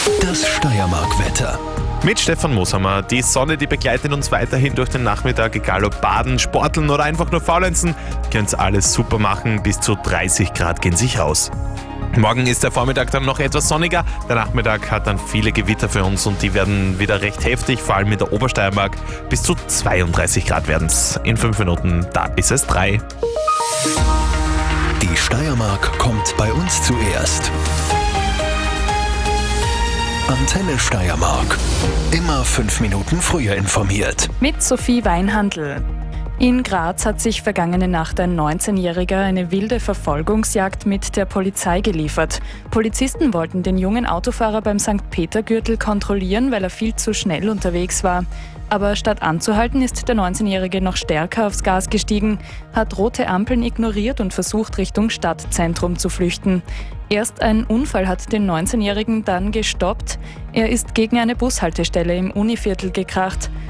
Das Steiermark-Wetter. Mit Stefan Mooshammer. Die Sonne, die begleitet uns weiterhin durch den Nachmittag, egal ob baden, sporteln oder einfach nur faulenzen. Könnt alles super machen, bis zu 30 Grad gehen sich aus. Morgen ist der Vormittag dann noch etwas sonniger. Der Nachmittag hat dann viele Gewitter für uns und die werden wieder recht heftig, vor allem in der Obersteiermark. Bis zu 32 Grad werden es. In 5 Minuten, da ist es 3. Die Steiermark kommt bei uns zuerst. Antenne Steiermark. Immer 5 Minuten früher informiert. Mit Sophie Weinhandl. In Graz hat sich vergangene Nacht ein 19-Jähriger eine wilde Verfolgungsjagd mit der Polizei geliefert. Polizisten wollten den jungen Autofahrer beim St. Peter-Gürtel kontrollieren, weil er viel zu schnell unterwegs war. Aber statt anzuhalten, ist der 19-Jährige noch stärker aufs Gas gestiegen, hat rote Ampeln ignoriert und versucht, Richtung Stadtzentrum zu flüchten. Erst ein Unfall hat den 19-Jährigen dann gestoppt. Er ist gegen eine Bushaltestelle im Univiertel gekracht.